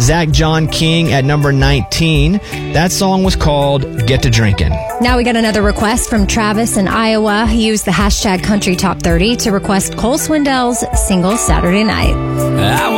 Zach John King at number 19. That song was called Get to Drinking. Now we got another request from Travis in Iowa. He used the hashtag Country Top 30 to request Cole Swindell's single Saturday Night.